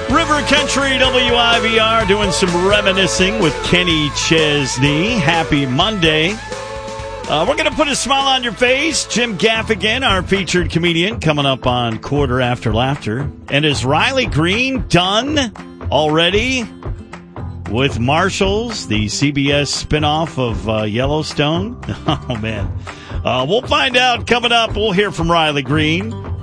River Country WIVR doing some reminiscing with Kenny Chesney. Happy Monday. We're going to put a smile on your face. Jim Gaffigan, our featured comedian, coming up on Quarter After Laughter. And is Riley Green done already with Marshalls, the CBS spinoff of Yellowstone? Oh, man. We'll find out coming up. We'll hear from Riley Green.